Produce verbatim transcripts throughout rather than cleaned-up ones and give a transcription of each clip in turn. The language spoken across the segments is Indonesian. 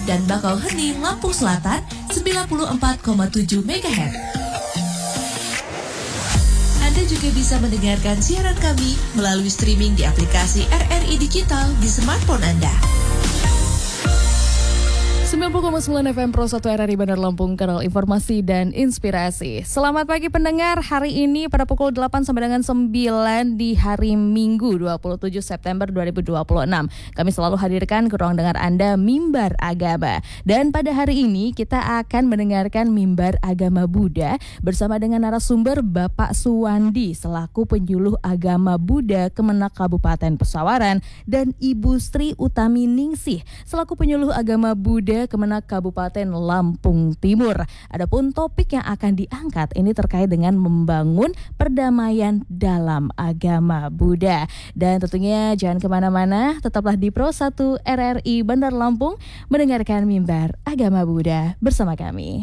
dan Bakauheni, Lampung Selatan sembilan puluh empat koma tujuh megahertz. Anda juga bisa mendengarkan siaran kami melalui streaming di aplikasi R R I Digital di smartphone Anda. sembilan puluh koma sembilan F M Pro satu R R I Bandar Lampung, kanal informasi dan inspirasi. Selamat pagi pendengar, hari ini pada pukul delapan sampai dengan sembilan di hari Minggu dua puluh tujuh September dua ribu dua puluh enam. Kami selalu hadirkan ke ruang dengar Anda Mimbar Agama. Dan pada hari ini kita akan mendengarkan Mimbar Agama Buddha bersama dengan narasumber Bapak Suwandi selaku penyuluh agama Buddha Kemenak Kabupaten Pesawaran dan Ibu Sri Utami Ningsih selaku penyuluh agama Buddha Kemenak Kabupaten Lampung Timur. Adapun topik yang akan diangkat ini terkait dengan membangun perdamaian dalam agama Buddha. Dan tentunya jangan kemana-mana, tetaplah di Pro satu R R I Bandar Lampung mendengarkan Mimbar Agama Buddha bersama kami.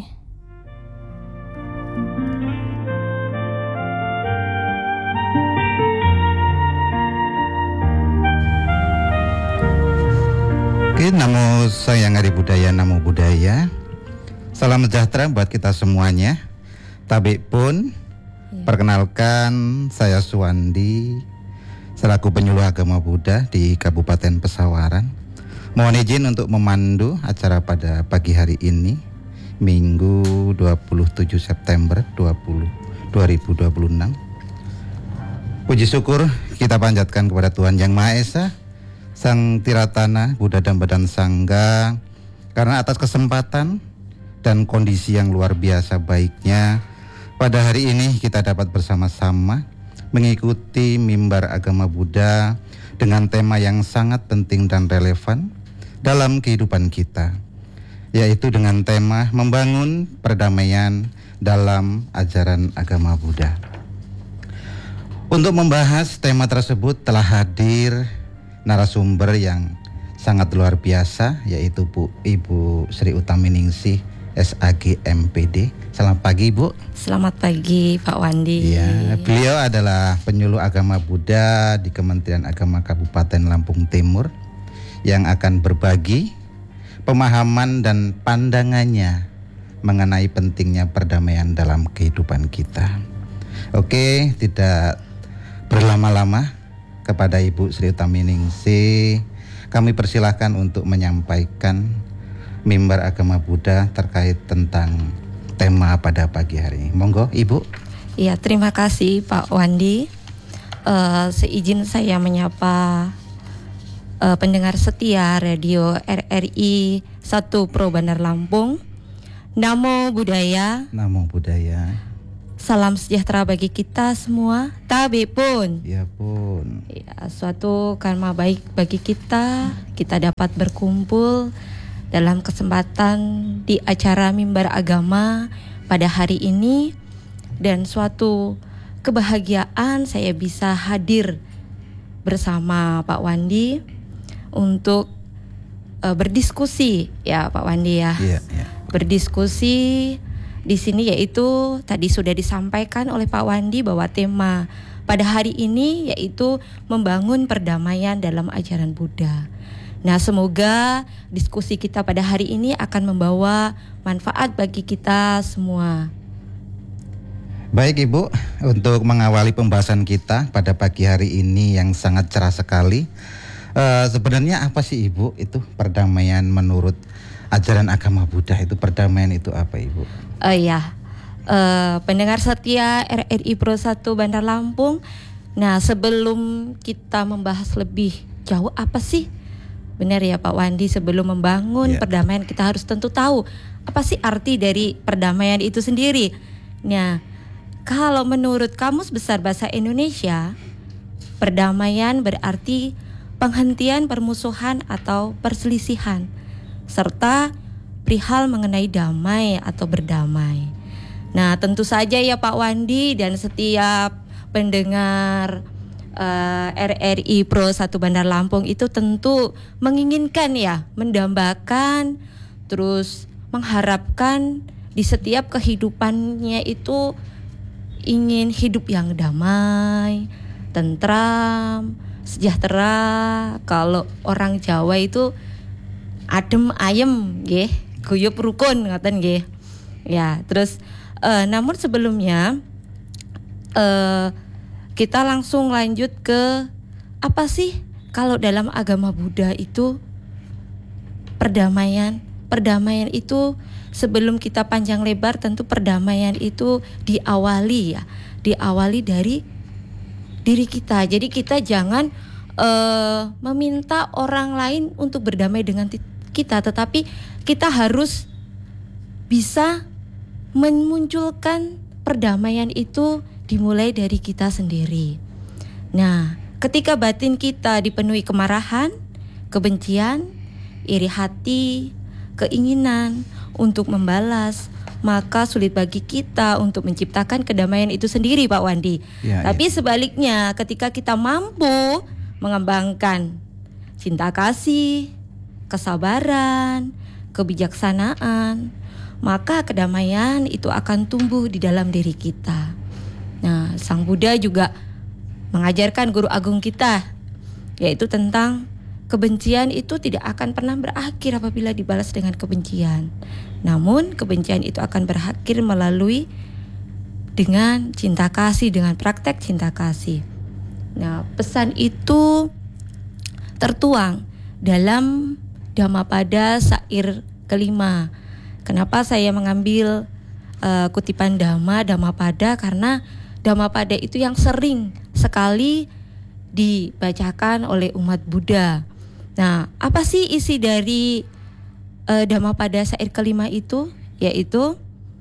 Oke, namo sayang Hari Budaya, namo budaya. Salam sejahtera buat kita semuanya. Tabik pun, ya. Perkenalkan saya Suwandi selaku penyuluh agama Buddha di Kabupaten Pesawaran. Mohon izin untuk memandu acara pada pagi hari ini, Minggu dua puluh tujuh September dua ribu dua puluh enam. Puji syukur kita panjatkan kepada Tuhan Yang Maha Esa, Sang Tiratana, Buddha dan Badan Sangga, karena atas kesempatan dan kondisi yang luar biasa baiknya pada hari ini kita dapat bersama-sama mengikuti Mimbar Agama Buddha dengan tema yang sangat penting dan relevan dalam kehidupan kita, yaitu dengan tema membangun perdamaian dalam ajaran agama Buddha. Untuk membahas tema tersebut telah hadir narasumber yang sangat luar biasa, yaitu Bu Ibu Sri Utami Ningsih S A G M P D. Selamat pagi Bu. Selamat pagi Pak Wandi. Ya, beliau adalah penyuluh agama Buddha di Kementerian Agama Kabupaten Lampung Timur yang akan berbagi pemahaman dan pandangannya mengenai pentingnya perdamaian dalam kehidupan kita. Oke, tidak berlama-lama, kepada Ibu Sri Utami Ningsih kami persilahkan untuk menyampaikan Mimbar Agama Buddha terkait tentang tema pada pagi hari ini. Monggo Ibu. Iya, terima kasih Pak Wandi. Uh, seizin saya menyapa uh, pendengar setia radio R R I satu Pro Bandar Lampung. Namo Buddhaya. Namo Buddhaya. Salam sejahtera bagi kita semua. Tabi pun. Ya pun. Ya, suatu karma baik bagi kita. Kita dapat berkumpul dalam kesempatan di acara Mimbar Agama pada hari ini, dan suatu kebahagiaan saya bisa hadir bersama Pak Wandi untuk uh, berdiskusi ya Pak Wandi ya. Iya, iya. Berdiskusi di sini, yaitu tadi sudah disampaikan oleh Pak Wandi bahwa tema pada hari ini yaitu membangun perdamaian dalam ajaran Buddha. Nah, semoga diskusi kita pada hari ini akan membawa manfaat bagi kita semua. Baik Ibu, untuk mengawali pembahasan kita pada pagi hari ini yang sangat cerah sekali, uh, sebenarnya apa sih Ibu itu perdamaian menurut ajaran agama Buddha? Itu perdamaian itu apa Ibu? Oh uh, ya, uh, pendengar setia R R I Pro satu Bandar Lampung. Nah, sebelum kita membahas lebih jauh apa sih, benar ya Pak Wandi, sebelum membangun yeah. perdamaian kita harus tentu tahu apa sih arti dari perdamaian itu sendiri. Nah, kalau menurut Kamus Besar Bahasa Indonesia, perdamaian berarti penghentian permusuhan atau perselisihan, serta perihal mengenai damai atau berdamai. Nah, tentu saja ya Pak Wandi dan setiap pendengar uh, R R I Pro satu Bandar Lampung itu tentu menginginkan ya, mendambakan, terus mengharapkan di setiap kehidupannya itu ingin hidup yang damai, tentram, sejahtera. Kalau orang Jawa itu adem ayem nggih, guyub rukun ngoten nggih. Ya, terus uh, namun sebelumnya uh, kita langsung lanjut ke apa sih kalau dalam agama Buddha itu perdamaian. Perdamaian itu sebelum kita panjang lebar tentu perdamaian itu diawali ya, diawali dari diri kita. Jadi kita jangan uh, meminta orang lain untuk berdamai dengan kita, tetapi kita harus bisa memunculkan perdamaian itu dimulai dari kita sendiri. Nah, ketika batin kita dipenuhi kemarahan, kebencian, iri hati, keinginan untuk membalas, maka sulit bagi kita untuk menciptakan kedamaian itu sendiri, Pak Wandi. Ya, Tapi ya. sebaliknya, ketika kita mampu mengembangkan cinta kasih, kesabaran, kebijaksanaan, maka kedamaian itu akan tumbuh di dalam diri kita. Nah, Sang Buddha juga mengajarkan guru agung kita, yaitu tentang kebencian itu tidak akan pernah berakhir apabila dibalas dengan kebencian. Namun kebencian itu akan berakhir melalui dengan cinta kasih, dengan praktek cinta kasih. Nah, pesan itu tertuang dalam Dhammapada syair kelima. Kenapa saya mengambil uh, kutipan Dhamma, Dhammapada? Karena Dhammapada itu yang sering sekali dibacakan oleh umat Buddha. Nah, apa sih isi dari uh, Dhammapada syair kelima itu? Yaitu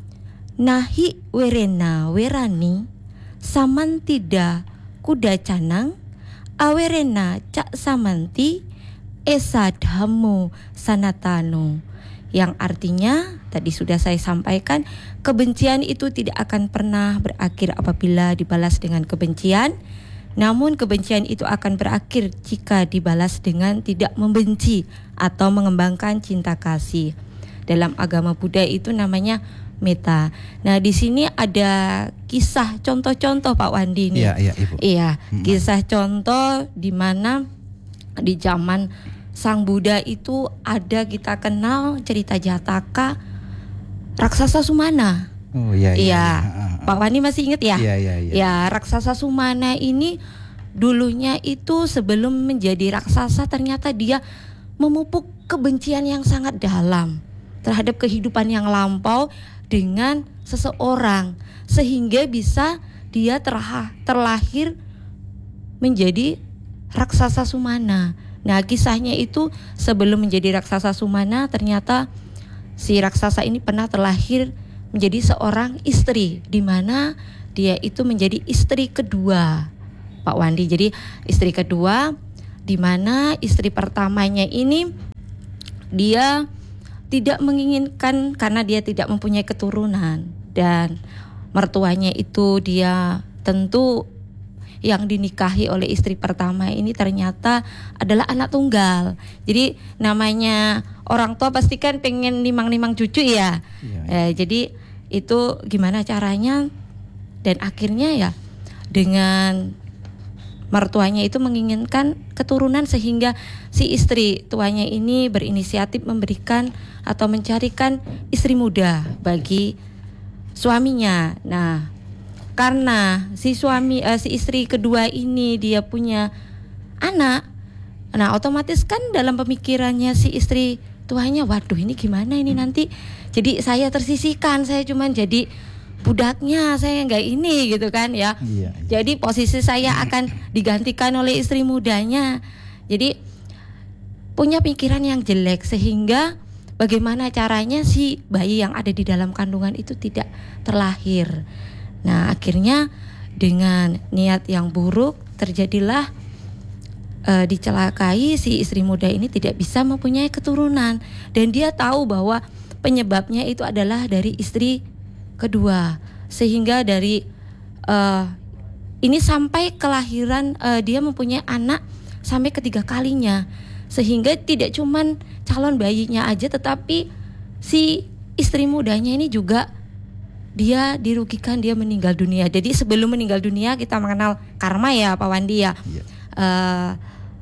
Nahi werena werani samantida kuda canang awerena cak samanti esa dhammo sanatano. Yang artinya tadi sudah saya sampaikan, kebencian itu tidak akan pernah berakhir apabila dibalas dengan kebencian. Namun kebencian itu akan berakhir jika dibalas dengan tidak membenci atau mengembangkan cinta kasih. Dalam agama Buddha itu namanya metta. Nah, di sini ada kisah contoh-contoh Pak Wandi nih. Iya, iya, Ibu. Iya, kisah contoh di mana di zaman Sang Buddha itu ada kita kenal cerita Jataka raksasa Sumana. Oh iya, iya, iya. iya. Pak Wani masih ingat ya? Iya, iya, iya. Ya, raksasa Sumana ini dulunya itu sebelum menjadi raksasa ternyata dia memupuk kebencian yang sangat dalam terhadap kehidupan yang lampau dengan seseorang, sehingga bisa dia terha- terlahir menjadi raksasa Sumana. Nah, kisahnya itu sebelum menjadi raksasa Sumana, ternyata si raksasa ini pernah terlahir menjadi seorang istri, di mana dia itu menjadi istri kedua, Pak Wandi. Jadi istri kedua, di mana istri pertamanya ini dia tidak menginginkan karena dia tidak mempunyai keturunan, dan mertuanya itu dia tentu yang dinikahi oleh istri pertama ini ternyata adalah anak tunggal. Jadi namanya orang tua pasti kan pengen nimang-nimang cucu ya. Iya, iya. Eh, jadi itu gimana caranya, dan akhirnya ya dengan mertuanya itu menginginkan keturunan, sehingga si istri tuanya ini berinisiatif memberikan atau mencarikan istri muda bagi suaminya. Nah, karena si suami uh, si istri kedua ini dia punya anak, nah otomatis kan dalam pemikirannya si istri tuanya, waduh ini gimana ini nanti, jadi saya tersisihkan, saya cuma jadi budaknya, saya nggak ini gitu kan ya. Iya, iya. Jadi posisi saya akan digantikan oleh istri mudanya. Jadi punya pikiran yang jelek, sehingga bagaimana caranya si bayi yang ada di dalam kandungan itu tidak terlahir. Nah, akhirnya dengan niat yang buruk terjadilah e, dicelakai si istri muda ini tidak bisa mempunyai keturunan, dan dia tahu bahwa penyebabnya itu adalah dari istri kedua, sehingga dari e, ini sampai kelahiran e, dia mempunyai anak sampai ketiga kalinya, sehingga tidak cuman calon bayinya aja, tetapi si istri mudanya ini juga dia dirugikan, dia meninggal dunia. Jadi sebelum meninggal dunia kita mengenal karma ya Pak Wandi ya. Yeah. Uh,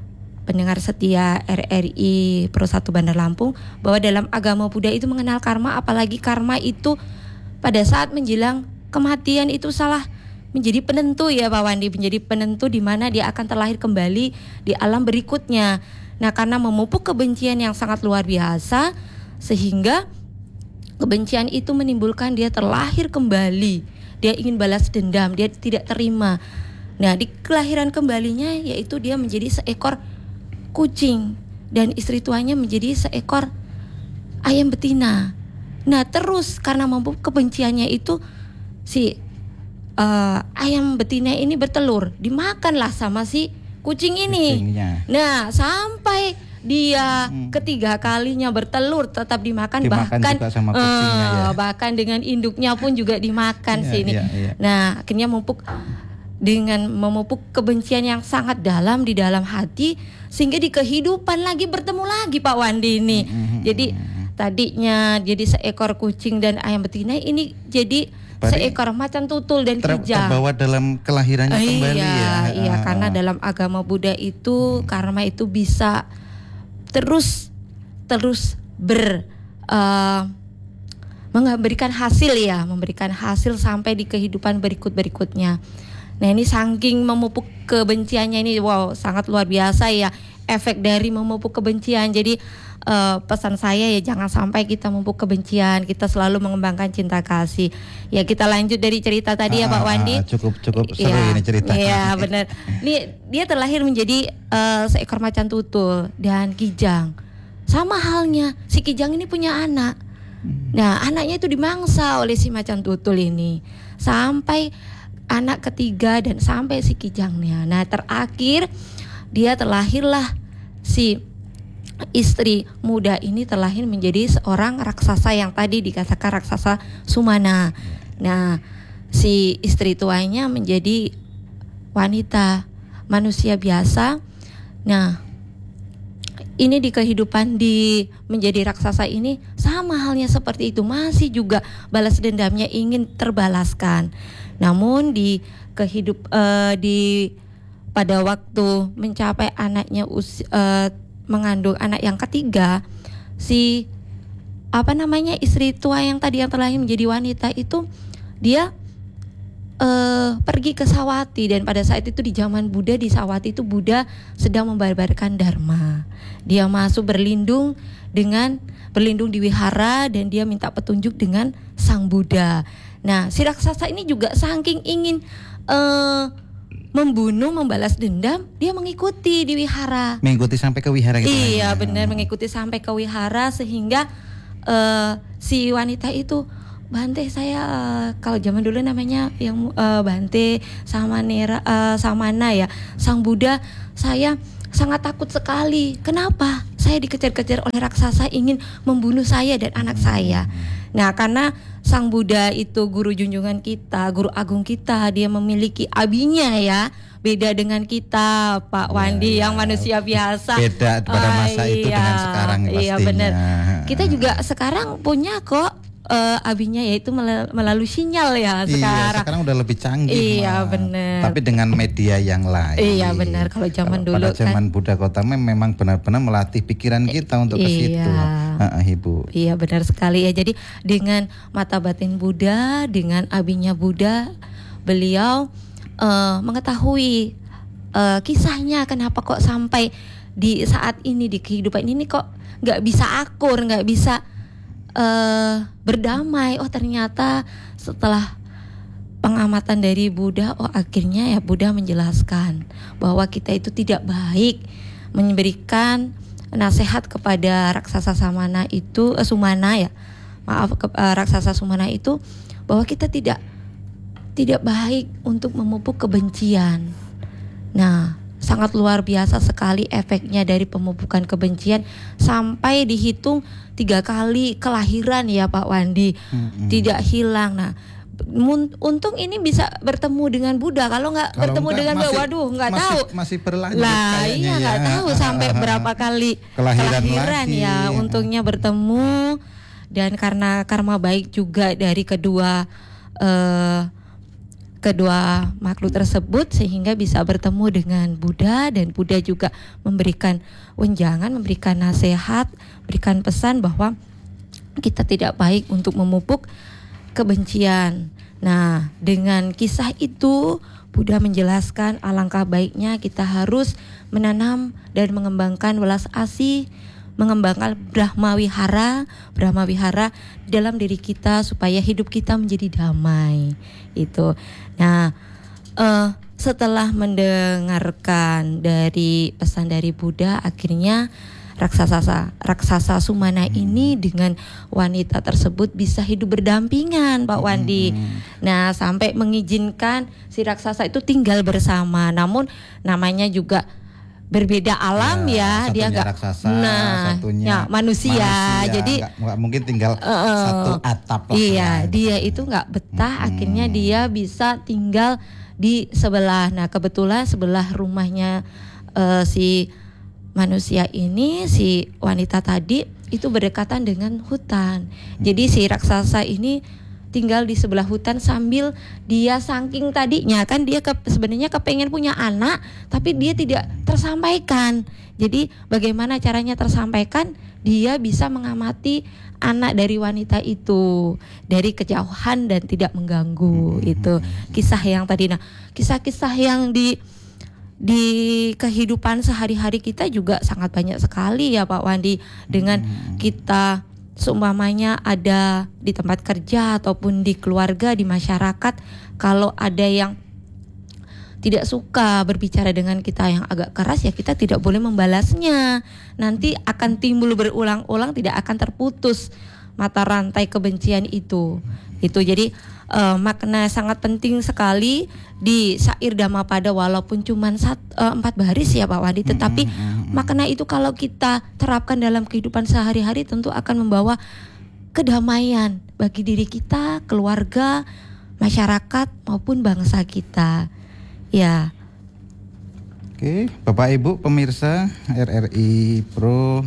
pendengar setia R R I Pro satu Bandar Lampung, bahwa dalam agama Buddha itu mengenal karma, apalagi karma itu pada saat menjelang kematian itu salah menjadi penentu ya Pak Wandi, menjadi penentu di mana dia akan terlahir kembali di alam berikutnya. Nah, karena memupuk kebencian yang sangat luar biasa, sehingga kebencian itu menimbulkan dia terlahir kembali. Dia ingin balas dendam, dia tidak terima. Nah, di kelahiran kembalinya yaitu dia menjadi seekor kucing dan istri tuanya menjadi seekor ayam betina. Nah, terus karena memupuk kebenciannya itu si uh, ayam betina ini bertelur, dimakanlah sama si kucing ini. Kucingnya. Nah, sampai dia hmm. ketiga kalinya bertelur tetap dimakan, dimakan bahkan juga sama kucingnya, uh, ya. bahkan dengan induknya pun juga dimakan yeah, sini. Yeah, yeah. Nah, akhirnya memupuk dengan memupuk kebencian yang sangat dalam di dalam hati, sehingga di kehidupan lagi bertemu lagi Pak Wandi ini. Mm-hmm. Jadi tadinya jadi seekor kucing dan ayam betina, ini jadi Bari seekor macan tutul dan ter- kijang. Terbawa dalam kelahirannya oh, kembali iya, ya. Iya, uh. karena dalam agama Buddha itu hmm. karma itu bisa terus terus ber uh, memberikan hasil ya, memberikan hasil sampai di kehidupan berikut-berikutnya. Nah, ini saking memupuk kebenciannya ini, wow, sangat luar biasa ya efek dari memupuk kebencian. Jadi uh, pesan saya ya, jangan sampai kita memupuk kebencian, kita selalu mengembangkan cinta kasih. Ya, kita lanjut dari cerita tadi ah, ya Pak Wandi. Cukup cukup seru ya, ini ceritanya. Iya benar. Ini dia terlahir menjadi uh, seekor macan tutul dan kijang. Sama halnya si kijang ini punya anak. Nah, anaknya itu dimangsa oleh si macan tutul ini sampai anak ketiga dan sampai si kijangnya. Nah, terakhir dia terlahirlah si istri muda ini terlahir menjadi seorang raksasa yang tadi dikatakan raksasa Sumana. Nah, si istri tuanya menjadi wanita manusia biasa. Nah, ini di kehidupan di menjadi raksasa ini sama halnya seperti itu, masih juga balas dendamnya ingin terbalaskan. Namun di kehidup uh, di pada waktu mencapai anaknya usia, uh, mengandung anak yang ketiga, si apa namanya istri tua yang tadi yang terlahir menjadi wanita itu dia uh, pergi ke Sawati, dan pada saat itu di zaman Buddha di Sawati itu Buddha sedang membabarkan dharma. Dia masuk berlindung dengan berlindung di wihara dan dia minta petunjuk dengan Sang Buddha. Nah, si raksasa ini juga saking ingin uh, membunuh, membalas dendam, dia mengikuti di wihara. Mengikuti sampai ke wihara gitu. Iya, benar, mengikuti sampai ke wihara sehingga uh, si wanita itu, Bante saya uh, kalau zaman dulu namanya yang uh, Bante sama Nera uh, Samana ya, Sang Buddha, saya sangat takut sekali. Kenapa? Saya dikejar-kejar oleh raksasa ingin membunuh saya dan anak saya. Nah, karena Sang Buddha itu guru junjungan kita, guru agung kita, dia memiliki abinya ya. Beda dengan kita, Pak Wandi ya, yang ya. manusia biasa. Beda pada masa oh, itu iya, dengan sekarang pastinya. Iya benar. Kita juga sekarang punya kok Uh, abinya, yaitu melalui sinyal ya sekarang. Iya, sekarang udah lebih canggih. Iya benar. Tapi dengan media yang lain. Iya benar. Kalau zaman dulu pada zaman kan, Buddha Gotama memang benar-benar melatih pikiran kita untuk ke situ. Iya. Uh, Ibu. Iya benar sekali ya. Jadi dengan mata batin Buddha, dengan abinya Buddha, beliau uh, mengetahui uh, kisahnya kenapa kok sampai di saat ini di kehidupan ini kok nggak bisa akur, nggak bisa Uh, berdamai. Oh, ternyata setelah pengamatan dari Buddha, oh akhirnya ya Buddha menjelaskan bahwa kita itu tidak baik memberikan nasihat kepada raksasa Samana itu uh, Sumana ya. Maaf ke, uh, raksasa Sumana itu bahwa kita tidak tidak baik untuk memupuk kebencian. Nah, sangat luar biasa sekali efeknya dari pemupukan kebencian sampai dihitung tiga kali kelahiran ya Pak Wandi, hmm. tidak hilang. Nah, untung ini bisa bertemu dengan Buddha. Kalau nggak bertemu enggak, dengan Buddha, waduh nggak tahu. Masih berlanjut. Lah iya nggak ya. tahu sampai berapa kali kelahiran, kelahiran ya. Untungnya bertemu, dan karena karma baik juga dari kedua uh, kedua makhluk tersebut sehingga bisa bertemu dengan Buddha, dan Buddha juga memberikan wejangan, memberikan nasihat, memberikan pesan bahwa kita tidak baik untuk memupuk kebencian. Nah, dengan kisah itu Buddha menjelaskan alangkah baiknya kita harus menanam dan mengembangkan welas asih, mengembangkan Brahma Wihara, Brahma Wihara dalam diri kita supaya hidup kita menjadi damai. Itu. Nah, uh, setelah mendengarkan dari pesan dari Buddha, akhirnya raksasa raksasa Sumana ini dengan wanita tersebut bisa hidup berdampingan, Pak Wandi. Nah, sampai mengizinkan si raksasa itu tinggal bersama. Namun namanya juga berbeda alam ya, ya dia nggak raksasa, nah satunya ya, manusia, manusia jadi nggak mungkin tinggal uh, satu atap lah. Iya, ya, dia itu nggak betah, hmm. akhirnya dia bisa tinggal di sebelah. Nah, kebetulan sebelah rumahnya uh, si manusia ini, si wanita tadi itu berdekatan dengan hutan. Jadi si raksasa ini tinggal di sebelah hutan sambil dia saking tadinya kan dia ke, sebenarnya kepengen punya anak, tapi dia tidak tersampaikan. Jadi bagaimana caranya tersampaikan? Dia bisa mengamati anak dari wanita itu dari kejauhan dan tidak mengganggu. Itu kisah yang tadi. Nah, kisah-kisah yang di di kehidupan sehari-hari kita juga sangat banyak sekali ya Pak Wandi. Dengan kita seumpamanya ada di tempat kerja ataupun di keluarga, di masyarakat, kalau ada yang tidak suka berbicara dengan kita yang agak keras, ya kita tidak boleh membalasnya. Nanti akan timbul berulang-ulang, tidak akan terputus mata rantai kebencian itu. Itu jadi uh, makna sangat penting sekali di syair Dhammapada, walaupun cuma sat, uh, empat baris ya Pak Wadi, tetapi makna itu kalau kita terapkan dalam kehidupan sehari-hari tentu akan membawa kedamaian bagi diri kita, keluarga, masyarakat maupun bangsa kita. Ya. Oke, Bapak Ibu pemirsa R R I Pro,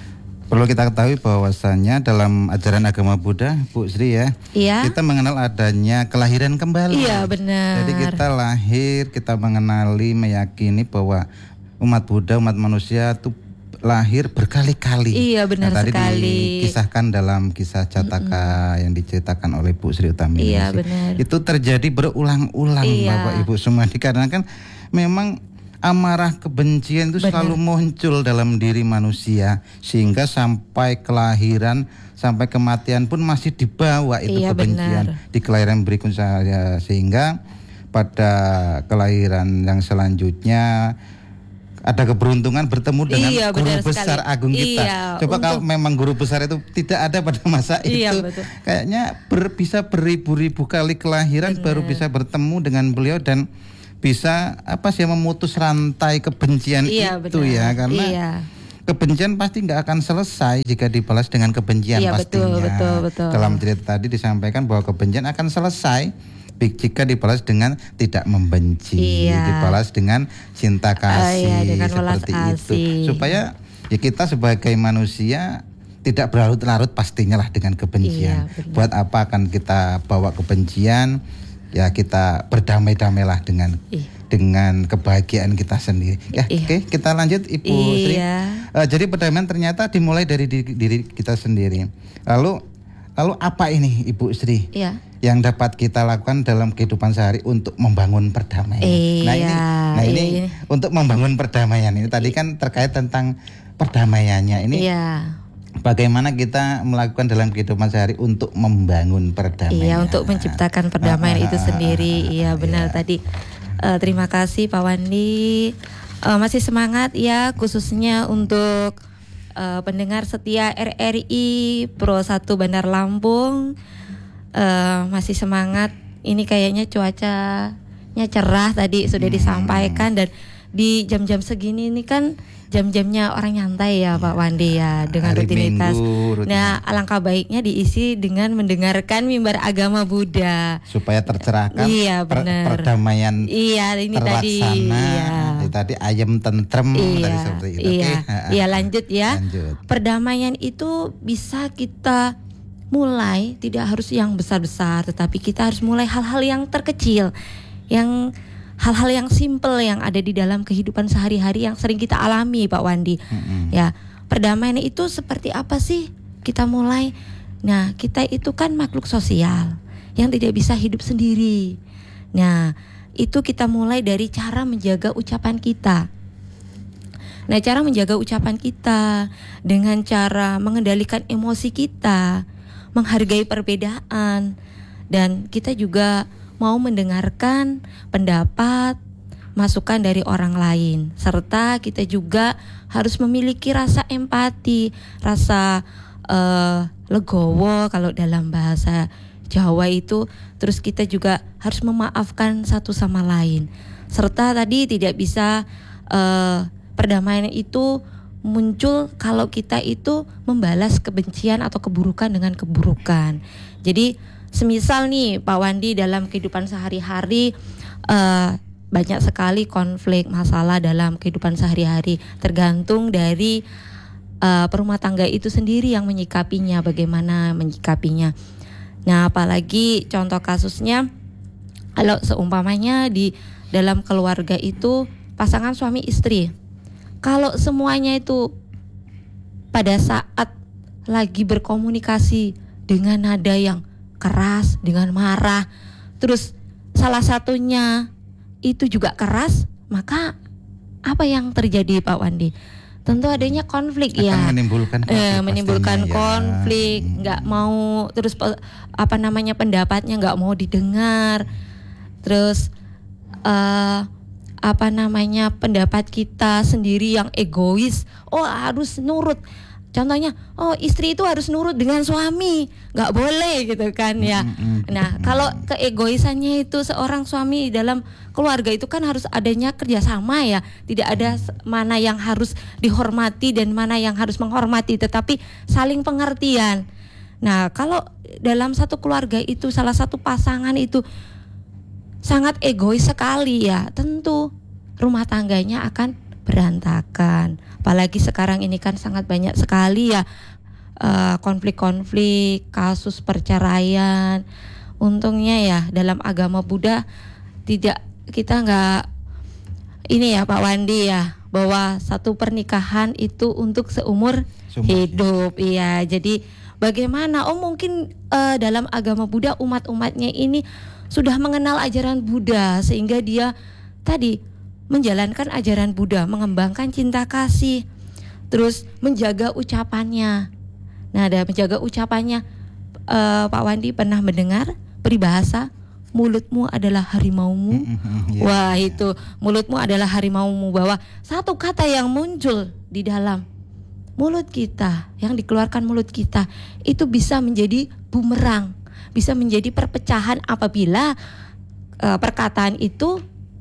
perlu kita ketahui bahwasannya dalam ajaran agama Buddha, Bu Sri ya, iya. kita mengenal adanya kelahiran kembali. Iya benar. Jadi kita lahir, kita mengenali, meyakini bahwa umat Buddha, umat manusia itu lahir berkali-kali. Iya benar nah, tadi sekali. Dikisahkan dalam kisah Cataka mm-hmm. yang diceritakan oleh Bu Sri Utami. Iya benar. Itu terjadi berulang-ulang iya. Bapak Ibu semua, dikarenakan memang amarah kebencian itu benar. Selalu muncul dalam diri manusia sehingga sampai kelahiran, sampai kematian pun masih dibawa itu iya, kebencian benar. Di kelahiran berikutnya, sehingga pada kelahiran yang selanjutnya ada keberuntungan bertemu dengan iya, guru besar sekali. Agung kita. Iya, coba untuk... kalau memang guru besar itu tidak ada pada masa iya, itu, betul. Kayaknya ber, bisa beribu-ribu kali kelahiran benar. Baru bisa bertemu dengan beliau dan bisa apa sih memutus rantai kebencian iya, itu benar. Ya, karena iya. kebencian pasti nggak akan selesai jika dibalas dengan kebencian iya, pastinya. Betul, betul, betul. Dalam cerita tadi disampaikan bahwa kebencian akan selesai jika dibalas dengan tidak membenci, iya. dibalas dengan cinta kasih, uh, iya, dengan seperti itu. Supaya ya kita sebagai manusia tidak berlarut-larut pastinya lah dengan kebencian. Iya, buat apa akan kita bawa kebencian? Ya kita berdamai-damailah dengan iya. dengan kebahagiaan kita sendiri. Ya, iya. Oke, kita lanjut Ibu iya. Sri. Uh, jadi perdamaian ternyata dimulai dari diri, diri kita sendiri. Lalu lalu apa ini Ibu Sri? Iya. Yang dapat kita lakukan dalam kehidupan sehari untuk membangun perdamaian. Iya, nah ini, nah ini iya. untuk membangun perdamaian ini tadi kan terkait tentang perdamaiannya ini. Iya. Bagaimana kita melakukan dalam kehidupan sehari untuk membangun perdamaian? Iya, untuk menciptakan perdamaian ah, itu sendiri. Iya, benar iya. tadi. Uh, terima kasih Pak Wandi. Uh, masih semangat ya, khususnya untuk uh, pendengar setia R R I Pro satu Bandar Lampung. Uh, masih semangat. Ini kayaknya cuacanya cerah tadi sudah hmm. disampaikan, dan di jam-jam segini ini kan jam-jamnya orang nyantai ya Pak Wandi ya, dengan hari rutinitas. Minggu, nah, alangkah baiknya diisi dengan mendengarkan mimbar agama Buddha supaya tercerahkan. Iya, benar. Per- perdamaian. Iya, ini terlaksana, tadi. Iya. Tadi ayam tentrem iya, tadi seperti itu. Iya, okay. Iya lanjut ya. Lanjut. Perdamaian itu bisa kita mulai, tidak harus yang besar-besar, tetapi kita harus mulai hal-hal yang terkecil yang hal-hal yang simple yang ada di dalam kehidupan sehari-hari yang sering kita alami, Pak Wandi. Mm-hmm. Ya, perdamaian itu seperti apa sih? Kita mulai. Nah, kita itu kan makhluk sosial yang tidak bisa hidup sendiri. Nah, itu kita mulai dari cara menjaga ucapan kita. Nah, cara menjaga ucapan kita dengan cara mengendalikan emosi kita, menghargai perbedaan, dan kita juga mau mendengarkan pendapat, masukan dari orang lain, serta kita juga harus memiliki rasa empati, rasa uh, legowo kalau dalam bahasa Jawa itu. Terus kita juga harus memaafkan satu sama lain, serta tadi tidak bisa uh, perdamaian itu muncul kalau kita itu membalas kebencian atau keburukan dengan keburukan. Jadi semisal nih Pak Wandi, dalam kehidupan sehari-hari uh, banyak sekali konflik masalah dalam kehidupan sehari-hari, tergantung dari uh, perumah tangga itu sendiri yang menyikapinya, bagaimana menyikapinya. Nah, apalagi contoh kasusnya kalau seumpamanya di dalam keluarga itu pasangan suami istri, kalau semuanya itu pada saat lagi berkomunikasi dengan nada yang keras, dengan marah, terus salah satunya itu juga keras, maka apa yang terjadi Pak Wandi? Tentu adanya konflik. Akan ya menimbulkan konflik, eh, menimbulkan pastinya, konflik, ya. nggak mau, terus apa namanya pendapatnya nggak mau didengar, terus uh, apa namanya pendapat kita sendiri yang egois, oh harus nurut. Contohnya, oh istri itu harus nurut dengan suami, nggak boleh gitu kan ya. Nah, kalau keegoisannya itu seorang suami dalam keluarga itu kan harus adanya kerjasama ya. Tidak ada mana yang harus dihormati dan mana yang harus menghormati, tetapi saling pengertian. Nah, kalau dalam satu keluarga itu salah satu pasangan itu sangat egois sekali ya, tentu rumah tangganya akan berantakan. Apalagi sekarang ini kan sangat banyak sekali ya uh, konflik-konflik, kasus perceraian. Untungnya ya dalam agama Buddha tidak, kita nggak ini ya Pak Wandi ya, bahwa satu pernikahan itu untuk seumur Sumur, hidup. Iya, jadi bagaimana? Oh mungkin uh, dalam agama Buddha umat-umatnya ini sudah mengenal ajaran Buddha sehingga dia tadi menjalankan ajaran Buddha, mengembangkan cinta kasih, terus menjaga ucapannya. Nah, ada menjaga ucapannya. Uh, Pak Wandi pernah mendengar peribahasa mulutmu adalah harimaumu? Mm-hmm, yeah. Wah, itu mulutmu adalah harimaumu, bahwa satu kata yang muncul di dalam mulut kita, yang dikeluarkan mulut kita, itu bisa menjadi bumerang, bisa menjadi perpecahan apabila uh, perkataan itu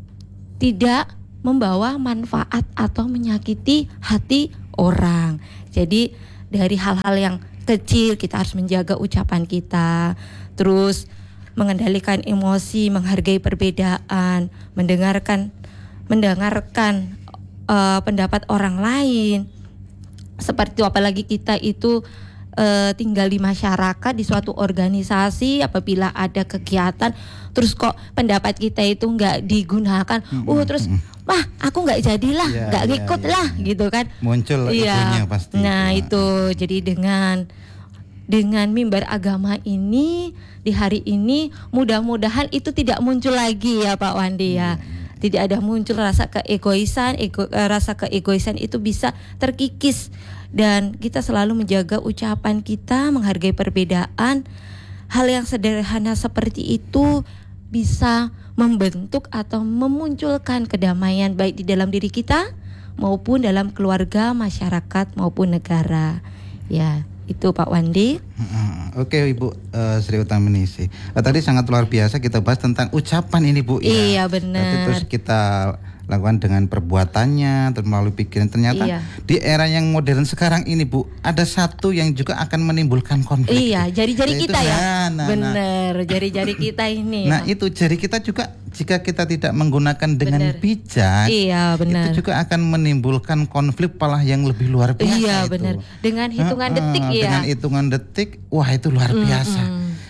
tidak membawa manfaat atau menyakiti hati orang. Jadi dari hal-hal yang kecil kita harus menjaga ucapan kita, terus mengendalikan emosi, menghargai perbedaan, mendengarkan mendengarkan uh, pendapat orang lain. Seperti apalagi kita itu uh, tinggal di masyarakat, di suatu organisasi, apabila ada kegiatan terus kok pendapat kita itu nggak digunakan, mm-hmm. uh terus wah aku nggak jadilah, nggak ya, ngikut ya, lah ya. Gitu kan, muncul ya. Itunya pasti. Nah ya. Itu jadi dengan dengan mimbar agama ini di hari ini mudah-mudahan itu tidak muncul lagi ya Pak Wandi ya. Hmm. Tidak ada muncul rasa keegoisan, ego, rasa keegoisan itu bisa terkikis, dan kita selalu menjaga ucapan kita, menghargai perbedaan. Hal yang sederhana seperti itu bisa membentuk atau memunculkan kedamaian baik di dalam diri kita maupun dalam keluarga, masyarakat maupun negara. Ya, itu Pak Wandi. Oke Ibu uh, Sri Utaminingsih. Uh, tadi sangat luar biasa kita bahas tentang ucapan ini Bu. Iya ya. Benar. Terus kita lakukan dengan perbuatannya, terus melalui pikiran. Ternyata iya. Di era yang modern sekarang ini Bu, ada satu yang juga akan menimbulkan konflik. Iya, jari-jari kita ya. Nah, nah, benar, nah. jari-jari kita ini. Nah ya. Itu jari kita juga jika kita tidak menggunakan dengan benar. Bijak, iya, benar. Itu juga akan menimbulkan konflik malah yang lebih luar biasa. Iya itu. Benar. Dengan hitungan uh, uh, detik ya. Dengan hitungan detik, wah itu luar biasa. Mm-hmm.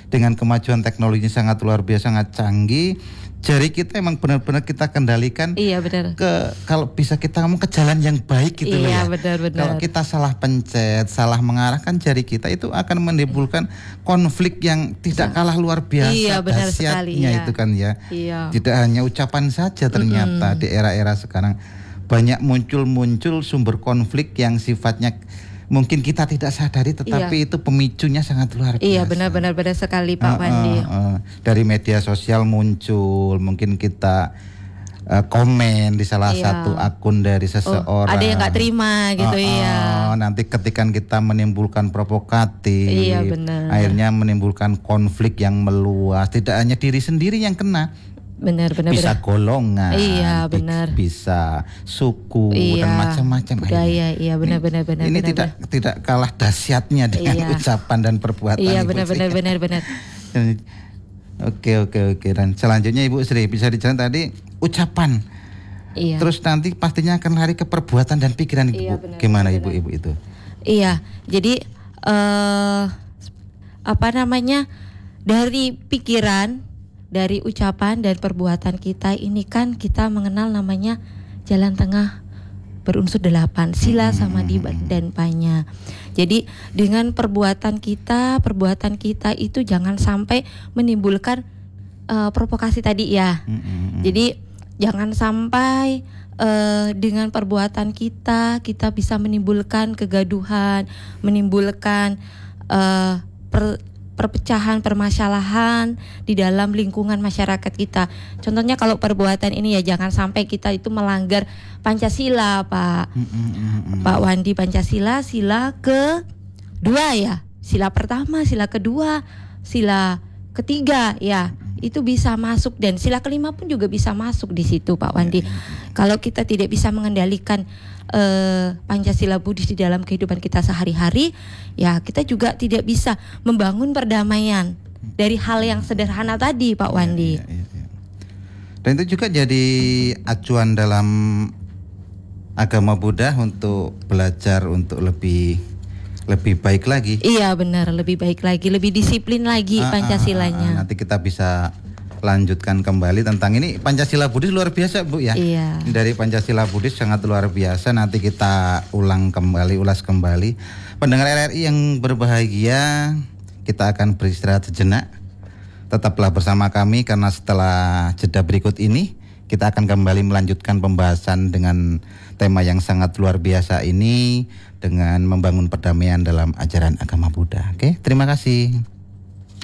dengan kemajuan teknologi sangat luar biasa, sangat canggih. Jari kita emang benar-benar kita kendalikan. Iya benar. Ke kalau bisa kita ngomong ke jalan yang baik gitu loh iya, ya. benar-benar. Kalau kita salah pencet, salah mengarahkan jari kita itu akan menimbulkan konflik yang tidak kalah luar biasa. Iya, benar sekali, dahsyatnya iya. itu kan ya. Iya. Tidak hanya ucapan saja, ternyata Mm-mm. di era-era sekarang banyak muncul-muncul sumber konflik yang sifatnya mungkin kita tidak sadari, tetapi Iya. itu pemicunya sangat luar biasa. Iya benar-benar benar sekali Pak Uh, Wandi. uh, uh. Dari media sosial muncul, mungkin kita uh, komen di salah Iya. satu akun dari seseorang. Oh, ada yang nggak terima gitu Uh, uh, ya. Nanti ketika kita menimbulkan provokatif, Iya, benar. akhirnya menimbulkan konflik yang meluas. Tidak hanya diri sendiri yang kena, Benar-benar. bisa golongan, Iya, bi- benar. bisa suku Iya, dan macam-macam. budaya, iya, benar-benar, Ini- benar, Ini benar, tidak tidak kalah dahsyatnya dengan Iya. ucapan dan perbuatan. Iya Ibu benar-benar Sri. benar-benar. Oke oke oke. Dan selanjutnya Ibu Sri bisa dijelaskan tadi ucapan. Iya. Terus nanti pastinya akan lari ke perbuatan dan pikiran Ibu. Iya, benar, Gimana benar. Ibu-ibu itu? Iya, jadi eh apa namanya, dari pikiran, dari ucapan dan perbuatan kita ini kan kita mengenal namanya jalan tengah berunsur delapan, sila, samadhi dan panya. Jadi dengan perbuatan kita, perbuatan kita itu jangan sampai menimbulkan eh, provokasi tadi ya. Mm-mm. Jadi jangan sampai uh, dengan perbuatan kita kita bisa menimbulkan kegaduhan, menimbulkan uh, per, perpecahan, permasalahan di dalam lingkungan masyarakat kita. Contohnya kalau perbuatan ini ya jangan sampai kita itu melanggar Pancasila, Pak. Mm-mm. Pak Wandi, Pancasila sila kedua ya. Sila pertama, sila kedua, sila ketiga ya. Itu bisa masuk dan sila kelima pun juga bisa masuk di situ Pak Wandi. Kalau kita tidak bisa mengendalikan eh, Pancasila Buddhis di dalam kehidupan kita sehari-hari, ya kita juga tidak bisa membangun perdamaian dari hal yang sederhana tadi Pak Wandi. Iya, iya, iya. Dan itu juga jadi acuan dalam agama Buddha untuk belajar untuk lebih lebih baik lagi. Iya benar, lebih baik lagi, lebih disiplin lagi Ah, ah, Pancasilanya. ah, ah. Nanti kita bisa lanjutkan kembali tentang ini. Pancasila Buddhis luar biasa Bu ya. Iya. Dari Pancasila Buddhis sangat luar biasa. Nanti kita ulang kembali, ulas kembali. Pendengar R R I yang berbahagia, kita akan beristirahat sejenak. Tetaplah bersama kami karena setelah jeda berikut ini kita akan kembali melanjutkan pembahasan dengan tema yang sangat luar biasa ini, dengan membangun perdamaian dalam ajaran agama Buddha. Oke, terima kasih.